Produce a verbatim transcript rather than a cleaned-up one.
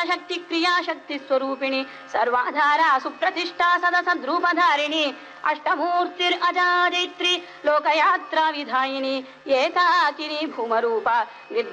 शक्ति क्रिया शक्ति स्वरूपिणी सर्वाधारा सुप्रतिष्ठा सदसद्रूपधारिणी अष्टमूर्तिर अजादित्री लोकयात्रा विधायिनी एकाकिनी भूमरूपा